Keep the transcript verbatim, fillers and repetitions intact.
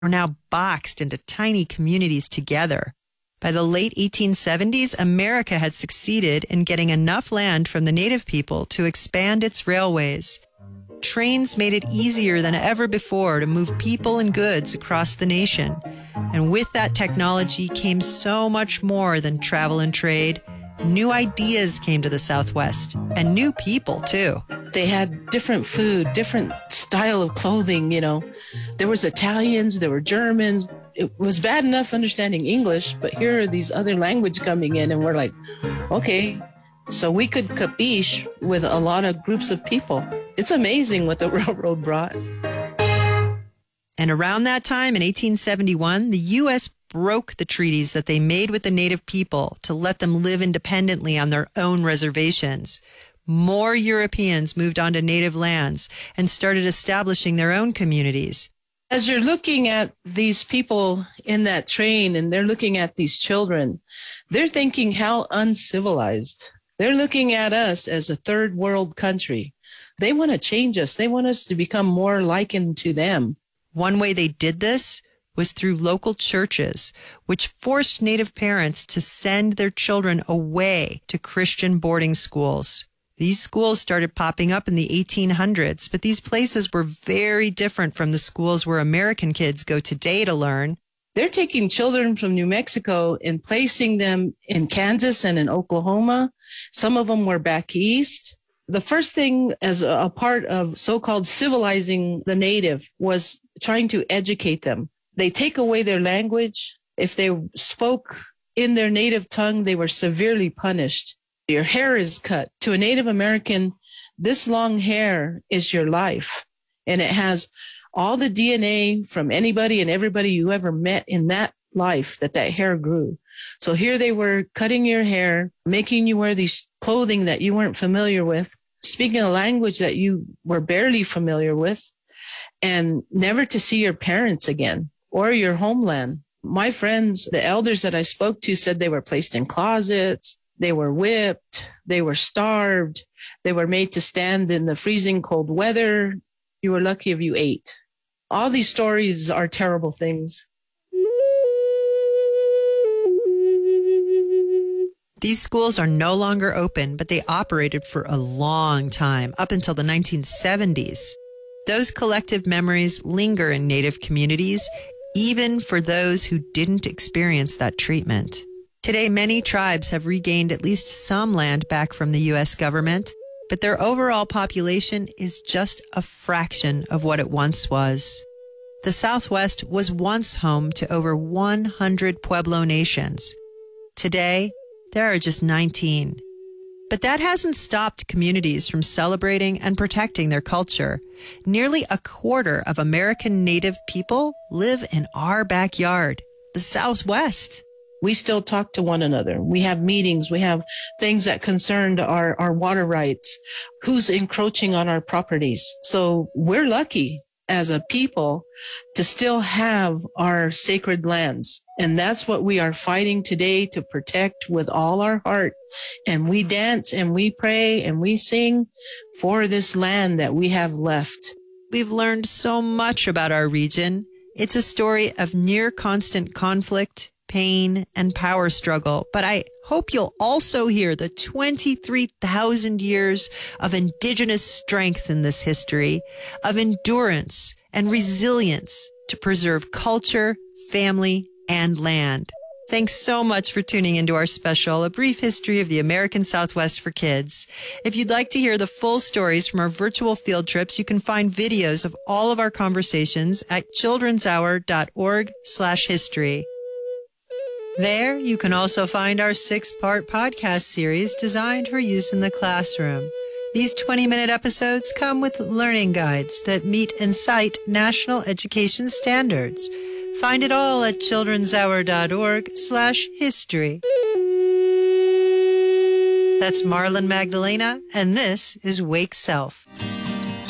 are now boxed into tiny communities together. By the late eighteen seventies, America had succeeded in getting enough land from the native people to expand its railways. Trains made it easier than ever before to move people and goods across the nation. And with that technology came so much more than travel and trade. New ideas came to the Southwest, and new people, too. They had different food, different style of clothing, you know. There was Italians, there were Germans. It was bad enough understanding English, but here are these other language coming in, and we're like, okay, so we could capiche with a lot of groups of people. It's amazing what the railroad brought. And around that time, in eighteen seventy-one, the U S broke the treaties that they made with the native people to let them live independently on their own reservations. More Europeans moved onto native lands and started establishing their own communities. As you're looking at these people in that train and they're looking at these children, they're thinking how uncivilized. They're looking at us as a third world country. They want to change us. They want us to become more likened to them. One way they did this was through local churches, which forced Native parents to send their children away to Christian boarding schools. These schools started popping up in the eighteen hundreds, but these places were very different from the schools where American kids go today to learn. They're taking children from New Mexico and placing them in Kansas and in Oklahoma. Some of them were back east. The first thing as a part of so-called civilizing the native was trying to educate them. They take away their language. If they spoke in their native tongue, they were severely punished. Your hair is cut. To a Native American, this long hair is your life. And it has all the D N A from anybody and everybody you ever met in that life that that hair grew. So here they were cutting your hair, making you wear these clothing that you weren't familiar with, speaking a language that you were barely familiar with, and never to see your parents again or your homeland. My friends, the elders that I spoke to, said they were placed in closets. They were whipped. They were starved. They were made to stand in the freezing cold weather. You were lucky if you ate. All these stories are terrible things. These schools are no longer open, but they operated for a long time, up until the nineteen seventies. Those collective memories linger in Native communities, even for those who didn't experience that treatment. Today, many tribes have regained at least some land back from the U S government, but their overall population is just a fraction of what it once was. The Southwest was once home to over one hundred Pueblo nations. Today, there are just nineteen. But that hasn't stopped communities from celebrating and protecting their culture. Nearly a quarter of American Native people live in our backyard, the Southwest. We still talk to one another. We have meetings. We have things that concern our, our water rights, who's encroaching on our properties. So we're lucky as a people to still have our sacred lands. And that's what we are fighting today to protect with all our heart. And we dance and we pray and we sing for this land that we have left. We've learned so much about our region. It's a story of near constant conflict, pain, and power struggle. But I hope you'll also hear the twenty-three thousand years of indigenous strength in this history, of endurance and resilience to preserve culture, family, and land. Thanks so much for tuning into our special, A Brief History of the American Southwest for Kids. If you'd like to hear the full stories from our virtual field trips, you can find videos of all of our conversations at childrenshour.org slash history. There, you can also find our six-part podcast series designed for use in the classroom. These twenty-minute episodes come with learning guides that meet and cite national education standards. Find it all at childrenshour.org slash history. That's Marlon Magdalena, and this is Wake Self.